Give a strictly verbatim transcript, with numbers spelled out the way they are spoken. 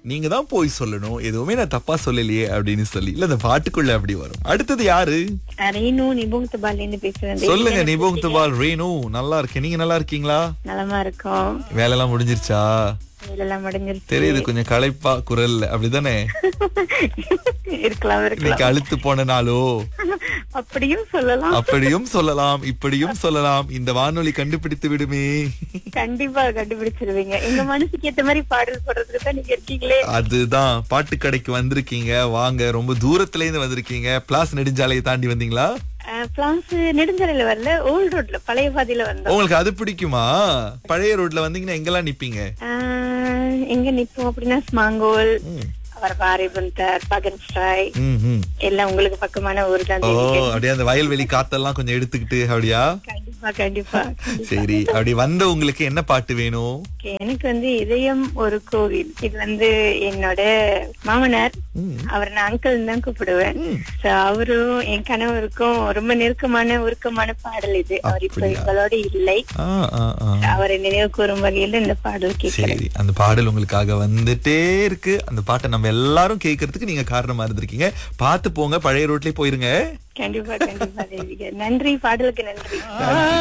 நீங்க தான் போய் சொல்லணும், எதுவுமே நான் தப்பா சொல்லலையே அப்படின்னு சொல்லி. இல்ல, அந்த பாட்டுக்குள்ள அப்படி வரும். அடுத்தது யாரு? ரேணு நிபுங் தபால்ல இருந்து பேசுறேன். சொல்லுங்க நிபுங் துபால். ரேணு, நல்லா இருக்கேன். நீங்க நல்லா இருக்கீங்களா? நலமா இருக்கோம். வேலையெல்லாம் முடிஞ்சிருச்சா? வேலையெல்லாம் முடிஞ்சிருச்சு. தெரியுது, கொஞ்சம் களைப்பா குரல், அப்படிதானே? இருக்கலாம் இன்னைக்கு இருக்கலாம். அழுத்து போன நாளோ? அப்படியும் சொல்லலாம். அப்படியும் சொல்லலாம், இப்படியும் சொல்லலாம். இந்த வானொலி கண்டுபிடித்து விடுமே. கண்டிப்பா கண்டுபிடிச்சிருவீங்க. எங்க மனசுக்கு ஏத்த மாதிரி பாடல் போடுறதுக்கு தான் நீங்க இருக்கீங்களே. அதுதான், பாட்டு கடைக்கு வந்திருக்கீங்க. வாங்க, ரொம்ப தூரத்துல இருந்து வந்திருக்கீங்க. பிளாஸ் நெடுஞ்சாலையை தாண்டி வந்தீங்களா? பிளான்ஸ் நெடுஞ்சாலையில வரல, ஓல்ட் ரோட்ல பழைய பாதையில வந்தோம். உங்களுக்கு அது பிடிக்குமா? பழைய ரோட்ல வந்தீங்கன்னா எங்கெல்லாம் நிப்பீங்க? ஆஹ், எங்க நிப்போம் அப்படின்னா ஸ்மாங்கோல், அவர் பாரிபந்தர், பகன்ஸ்டாய் ம், ம். எல்லாம் உங்களுக்கு பக்கமான ஊர் தான். ஓ, அப்படியே அந்த வயல்வெளி காத்தெல்லாம் கொஞ்சம் எடுத்துக்கிட்டு அப்படியா? கண்டிப்பா கண்டிப்பா. சரி, அப்படி வந்த உங்களுக்கு என்ன பாட்டு வேணும்? Okay, எனக்கு வந்து இதயம் ஒரு கோவில். இது வந்து என்னோட மாமனார், அவர் நான் அங்கிள் தான் கூப்பிடுவேன். So, அவரும் என் கணவருக்கும் ரொம்ப நெருக்கமான உருக்கமான பாடல் இது. அவர் இப்ப அப்படியா? எங்களோட இல்லை. ஆ, ஆ, ஆ. அவரை நினைவு கூறும் வகையில இந்த பாடல் கேட்கிறேன். சரி, அந்த பாடல் உங்களுக்காக வந்துட்டே இருக்கு. அந்த பாட்டை நம்ம எல்லாரும் கேட்கறதுக்கு நீங்க காரணமா இருந்திருக்கீங்க. பாத்து போங்க, பழைய ரோட்லயே போயிருங்க. கண்டிப்பா கண்டிப்பா தேவிக. நன்றி, பாடலுக்கு நன்றி. நன்றி.